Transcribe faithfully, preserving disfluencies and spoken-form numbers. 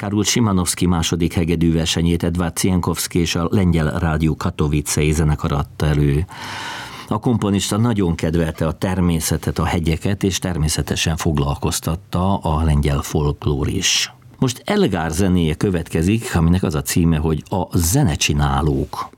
Karol Szymanowski második hegedűversenyét Edward Cienkowski és a Lengyel Rádió Katowicei zenekar adta elő. A komponista nagyon kedvelte a természetet, a hegyeket, és természetesen foglalkoztatta a lengyel folklór is. Most Elgar zenéje következik, aminek az a címe, hogy a zenecsinálók.